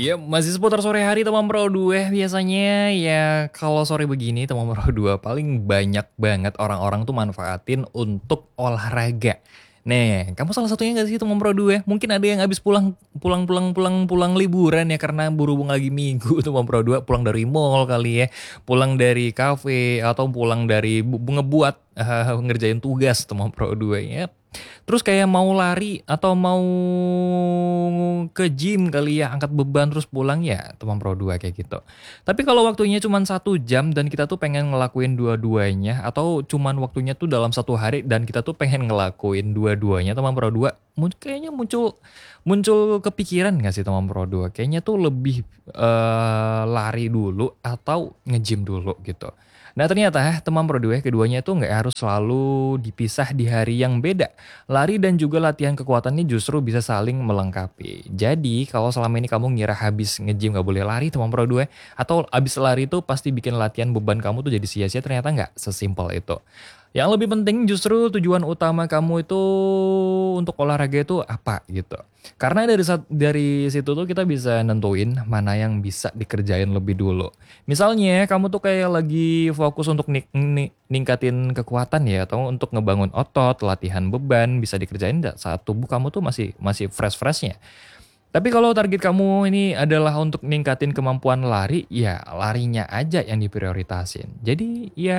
Iya, masih seputar sore hari teman Pro 2 biasanya ya kalau sore begini teman Pro 2 paling banyak banget orang-orang tuh manfaatin untuk olahraga. Nih, kamu salah satunya nggak sih teman Pro 2? Mungkin ada yang habis pulang liburan ya karena berhubung lagi minggu teman Pro 2 pulang dari mall kali ya, pulang dari kafe atau pulang dari ngebuat ngerjain tugas teman Pro 2 ya. Terus kayak mau lari atau mau ke gym kali ya, angkat beban terus pulang ya teman Pro 2 kayak gitu. Tapi kalau waktunya cuma 1 jam dan kita tuh pengen ngelakuin dua-duanya atau cuman waktunya tuh dalam 1 hari dan kita tuh pengen ngelakuin dua-duanya teman Pro 2, kayaknya muncul muncul kepikiran nggak sih teman Pro 2? Kayaknya tuh lebih lari dulu atau nge-gym dulu gitu. Nah ternyata teman Pro 2 keduanya itu nggak harus selalu dipisah di hari yang beda. Lari dan juga latihan kekuatan ini justru bisa saling melengkapi. Jadi kalau selama ini kamu ngira habis nge-gym nggak boleh lari teman Pro 2 atau habis lari itu pasti bikin latihan beban kamu tuh jadi sia-sia, ternyata nggak sesimpel itu. Yang lebih penting justru tujuan utama kamu itu untuk olahraga itu apa gitu. Karena dari situ tuh kita bisa nentuin mana yang bisa dikerjain lebih dulu. Misalnya kamu tuh kayak lagi fokus untuk ningkatin kekuatan ya atau untuk ngebangun otot, latihan beban bisa dikerjain saat tubuh kamu tuh masih masih fresh-freshnya. Tapi kalau target kamu ini adalah untuk ningkatin kemampuan lari, ya larinya aja yang diprioritasin. Jadi ya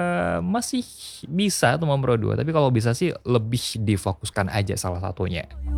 masih bisa tuh Bro 2, tapi kalau bisa sih lebih difokuskan aja salah satunya.